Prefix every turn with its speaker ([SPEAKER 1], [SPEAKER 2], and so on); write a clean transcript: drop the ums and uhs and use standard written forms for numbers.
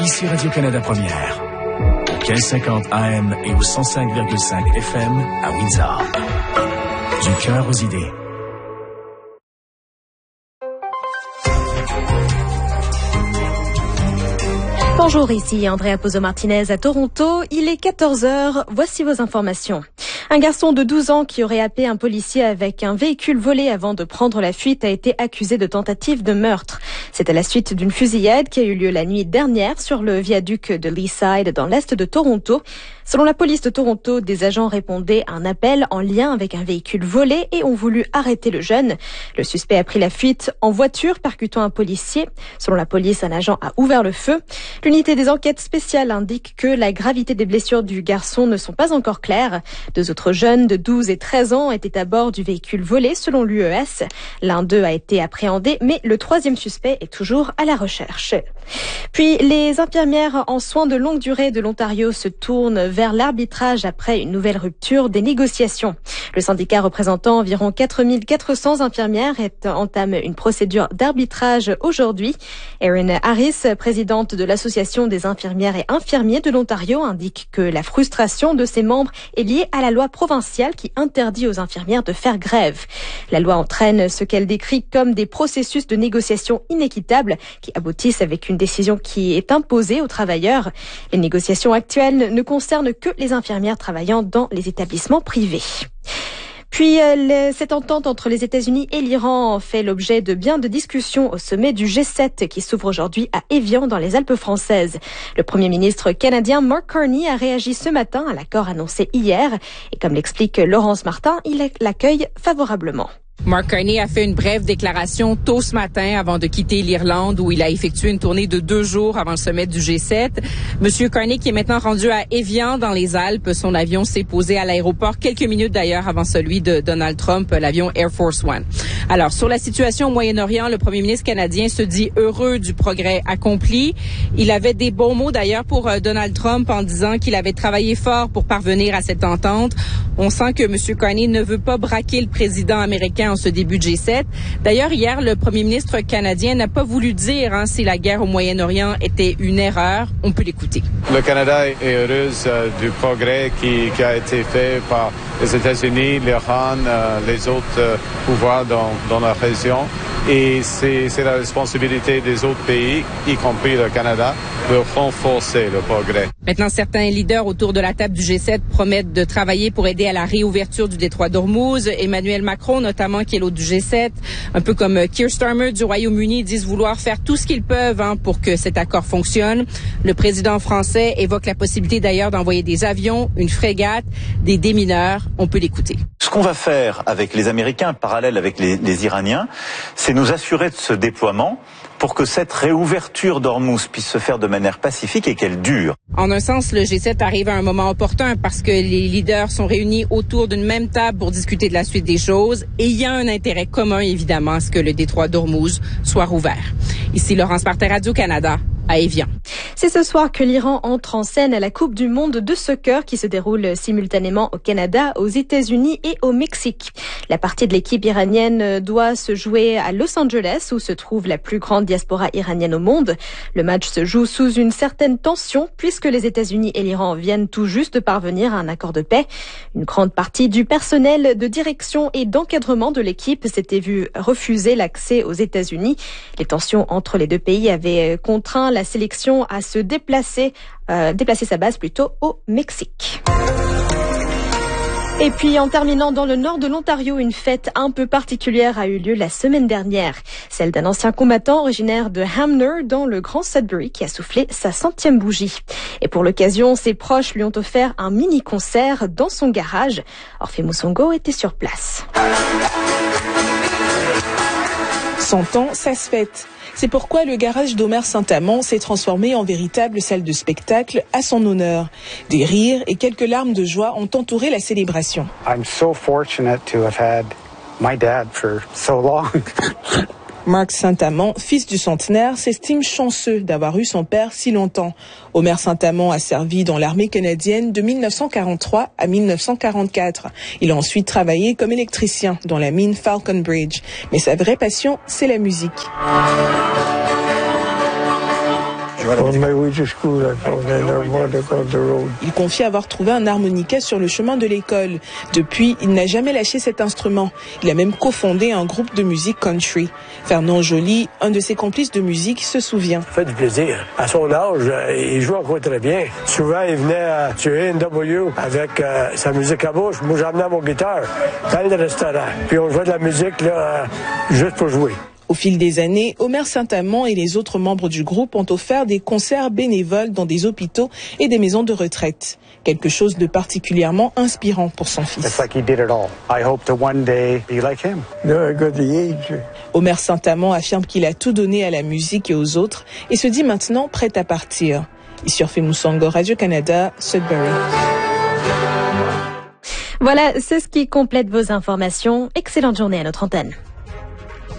[SPEAKER 1] Ici Radio-Canada Première, au 1550 AM et au 105,5 FM à Windsor. Du cœur aux idées.
[SPEAKER 2] Bonjour, ici Andrea Pozo-Martinez à Toronto. Il est 14h. Voici vos informations. Un garçon de 12 ans qui aurait happé un policier avec un véhicule volé avant de prendre la fuite a été accusé de tentative de meurtre. C'est à la suite d'une fusillade qui a eu lieu la nuit dernière sur le viaduc de Leaside dans l'est de Toronto. Selon la police de Toronto, des agents répondaient à un appel en lien avec un véhicule volé et ont voulu arrêter le jeune. Le suspect a pris la fuite en voiture, percutant un policier. Selon la police, un agent a ouvert le feu. L'unité des enquêtes spéciales indique que la gravité des blessures du garçon ne sont pas encore claires. Deux autres jeunes de 12 et 13 ans étaient à bord du véhicule volé selon l'UES. L'un d'eux a été appréhendé, mais le troisième suspect est toujours à la recherche. Puis, les infirmières en soins de longue durée de l'Ontario se tournent vers l'arbitrage après une nouvelle rupture des négociations. Le syndicat représentant environ 4400 infirmières entame une procédure d'arbitrage aujourd'hui. Erin Harris, présidente de l'Association des infirmières et infirmiers de l'Ontario, indique que la frustration de ses membres est liée à la loi provinciale qui interdit aux infirmières de faire grève. La loi entraîne ce qu'elle décrit comme des processus de négociation inéquitables qui aboutissent avec une décision qui est imposée aux travailleurs. Les négociations actuelles ne concernent que les infirmières travaillant dans les établissements privés. Puis, cette entente entre les États-Unis et l'Iran fait l'objet de bien de discussions au sommet du G7 qui s'ouvre aujourd'hui à Évian dans les Alpes françaises. Le Premier ministre canadien Mark Carney a réagi ce matin à l'accord annoncé hier et comme l'explique Laurence Martin, il l'accueille favorablement.
[SPEAKER 3] Mark Carney a fait une brève déclaration tôt ce matin avant de quitter l'Irlande où il a effectué une tournée de 2 jours avant le sommet du G7. Monsieur Carney qui est maintenant rendu à Évian dans les Alpes. Son avion s'est posé à l'aéroport quelques minutes d'ailleurs avant celui de Donald Trump, l'avion Air Force One. Alors, sur la situation au Moyen-Orient, le premier ministre canadien se dit heureux du progrès accompli. Il avait des bons mots d'ailleurs pour Donald Trump en disant qu'il avait travaillé fort pour parvenir à cette entente. On sent que monsieur Carney ne veut pas braquer le président américain en ce début de G7. D'ailleurs, hier, le premier ministre canadien n'a pas voulu dire si la guerre au Moyen-Orient était une erreur. On peut l'écouter.
[SPEAKER 4] Le Canada est heureuse du progrès qui a été fait par les États-Unis, l'Iran, les autres pouvoirs dans la région. Et c'est la responsabilité des autres pays, y compris le Canada, de renforcer le progrès.
[SPEAKER 3] Maintenant, certains leaders autour de la table du G7 promettent de travailler pour aider à la réouverture du détroit d'Ormuz. Emmanuel Macron, notamment, qui est l'hôte du G7, un peu comme Keir Starmer du Royaume-Uni, disent vouloir faire tout ce qu'ils peuvent pour que cet accord fonctionne. Le président français évoque la possibilité d'ailleurs d'envoyer des avions, une frégate, des démineurs. On peut l'écouter.
[SPEAKER 5] Ce qu'on va faire avec les Américains, parallèle avec les Iraniens, c'est nous assurer de ce déploiement pour que cette réouverture d'Ormuz puisse se faire de manière pacifique et qu'elle dure.
[SPEAKER 3] En un sens, le G7 arrive à un moment opportun parce que les leaders sont réunis autour d'une même table pour discuter de la suite des choses et il y a un intérêt commun, évidemment, à ce que le détroit d'Ormuz soit rouvert. Ici Laurence Martin, Radio-Canada, à Évian.
[SPEAKER 2] C'est ce soir que l'Iran entre en scène à la Coupe du monde de soccer qui se déroule simultanément au Canada, aux États-Unis et au Mexique. La partie de l'équipe iranienne doit se jouer à Los Angeles où se trouve la plus grande diaspora iranienne au monde. Le match se joue sous une certaine tension puisque les États-Unis et l'Iran viennent tout juste de parvenir à un accord de paix. Une grande partie du personnel de direction et d'encadrement de l'équipe s'était vu refuser l'accès aux États-Unis. Les tensions entre les deux pays avaient contraint la sélection à se déplacer sa base plutôt au Mexique. Et puis, en terminant dans le nord de l'Ontario, une fête un peu particulière a eu lieu la semaine dernière. Celle d'un ancien combattant originaire de Hamner dans le Grand Sudbury qui a soufflé sa 100e bougie. Et pour l'occasion, ses proches lui ont offert un mini-concert dans son garage. Orphée Moussongo était sur place.
[SPEAKER 6] 100 ans, ça se fête. C'est pourquoi le garage d'Omer Saint-Amand s'est transformé en véritable salle de spectacle à son honneur. Des rires et quelques larmes de joie ont entouré la célébration.
[SPEAKER 7] I'm so fortunate to have had my dad for so long.
[SPEAKER 6] Mark Saint-Amand, fils du centenaire, s'estime chanceux d'avoir eu son père si longtemps. Omer Saint-Amand a servi dans l'armée canadienne de 1943 à 1944. Il a ensuite travaillé comme électricien dans la mine Falcon Bridge. Mais sa vraie passion, c'est la musique. Il confie avoir trouvé un harmonica sur le chemin de l'école. Depuis, il n'a jamais lâché cet instrument. Il a même cofondé un groupe de musique country. Fernand Joly, un de ses complices de musique, se souvient.
[SPEAKER 8] Ça fait du plaisir. À son âge, il joue encore très bien. Souvent, il venait sur A&W avec sa musique à bouche. Moi, j'emmenais mon guitare dans le restaurant. Puis on jouait de la musique là, juste pour jouer.
[SPEAKER 6] Au fil des années, Omer Saint-Amand et les autres membres du groupe ont offert des concerts bénévoles dans des hôpitaux et des maisons de retraite. Quelque chose de particulièrement inspirant pour son fils.
[SPEAKER 7] It's like he did it all. I hope to one day be like him.
[SPEAKER 6] Omer Saint-Amand affirme qu'il a tout donné à la musique et aux autres et se dit maintenant prêt à partir. Issurfe Moussango, Radio-Canada, Sudbury.
[SPEAKER 2] Voilà, c'est ce qui complète vos informations. Excellente journée à notre antenne.